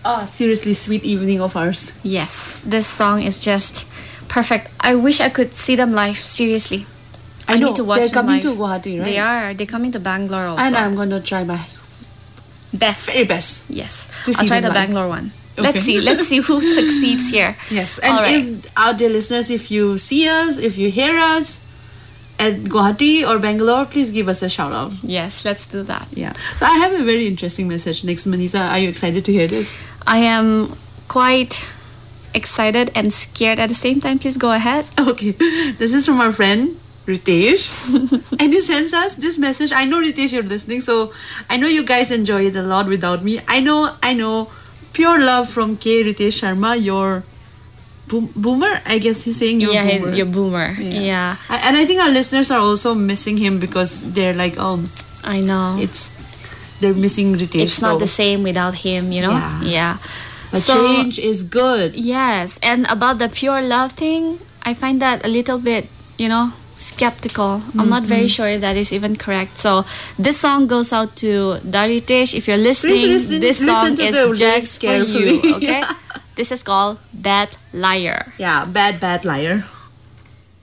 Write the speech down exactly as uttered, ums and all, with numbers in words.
Oh, seriously, sweet evening of ours. Yes, this song is just perfect. I wish I could see them live. Seriously, I, I know need to watch they're them coming live. to Guwahati, right? They are. They're coming to Bangalore also. And I'm gonna try my best. very best. Yes, to I'll see try the them live. Bangalore one. Okay. Let's see. Let's see who succeeds here. Yes, and All right. if our dear listeners, if you see us, if you hear us at Guwahati or Bangalore, please give us a shout out. Yes, let's do that. Yeah. So I have a very interesting message next, Manisa. Are you excited to hear this? I am quite excited and scared at the same time. Please go ahead. Okay. This is from our friend Ritesh, and he sends us this message. I know, Ritesh, you're listening, so I know you guys enjoy it a lot without me. I know, I know. Pure love from K. Ritesh Sharma, your boom, boomer. I guess he's saying you're yeah, boomer. you're boomer. Yeah. Yeah. I- And I think our listeners are also missing him because they're like, oh, I know. it's they're missing Ritesh. It's not so the same without him, you know? Yeah. Yeah. a change is good. Yes, and about the pure love thing, I find that a little bit, you know, skeptical. Mm-hmm. I'm not very sure if that is even correct. So this song goes out to Daritesh. If you're listening, listen- this listen song to is the lyrics just for carefully. you. Okay, Yeah. this is called Bad Liar. Yeah, bad, bad liar.